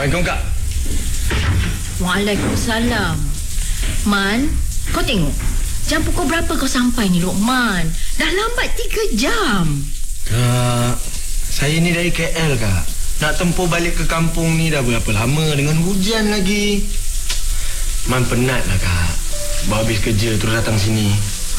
Assalamualaikum, Kak. Waalaikumsalam. Man, kau tengok. Jam pukul berapa kau sampai ni, Lokman? Dah lambat 3 jam. Kak, saya ni dari KL, Kak. Nak tempuh balik ke kampung ni dah berapa lama dengan hujan lagi. Man penat lah, Kak. Baru habis kerja terus datang sini.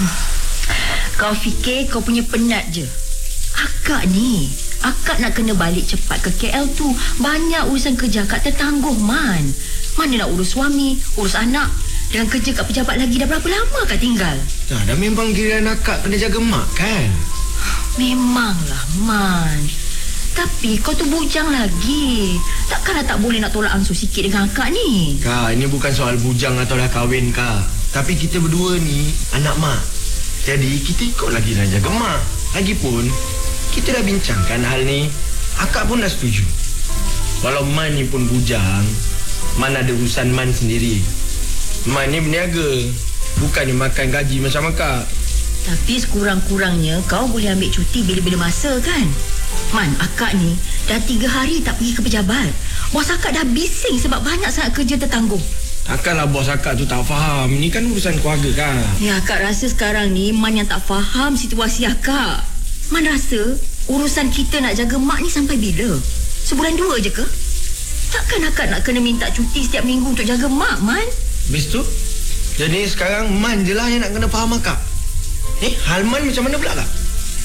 Kau fikir kau punya penat je. Akak nak kena balik cepat ke KL tu. Banyak urusan kerja akak tertangguh, Man. Mana nak urus suami, urus anak. Dengan kerja kat pejabat lagi dah berapa lama akak tinggal? Dah memang giliran akak kena jaga mak, kan? Memanglah, Man. Tapi kau tu bujang lagi. Takkanlah tak boleh nak tolak ansur sikit dengan akak ni. Kak, ini bukan soal bujang atau dah kahwin, Kak. Tapi kita berdua ni anak mak. Jadi kita ikut lagi dan jaga mak. Lagipun kita dah bincangkan hal ni. Akak pun dah setuju. Walau Man ni pun bujang, Man ada urusan Man sendiri. Man ni berniaga, bukannya makan gaji macam akak. Tapi sekurang-kurangnya kau boleh ambil cuti bila-bila masa, kan? Man, akak ni dah 3 hari tak pergi ke pejabat. Bos akak dah bising sebab banyak sangat kerja tertangguh. Takkanlah bos akak tu tak faham. Ni kan urusan keluarga, Kak. Ya, akak rasa sekarang ni Man yang tak faham situasi akak. Man rasa urusan kita nak jaga mak ni sampai bila? Sebulan 2 je ke? Takkan akak nak kena minta cuti setiap minggu untuk jaga mak, Man? Habis tu, jadi sekarang Man je lah yang nak kena faham akak. Hal Man macam mana pula, Kak?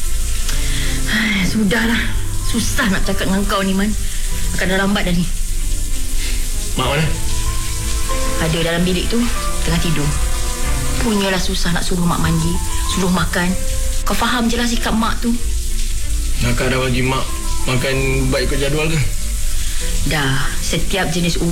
Sudahlah. Susah nak cakap dengan kau ni, Man. Akak dah lambat dah ni. Mak mana? Ada dalam bilik tu, tengah tidur. Punyalah susah nak suruh mak mandi, suruh makan. Kau faham je lah sikap mak tu. Akak dah bagi mak makan ubat ikut jadual ke? Dah, setiap jenis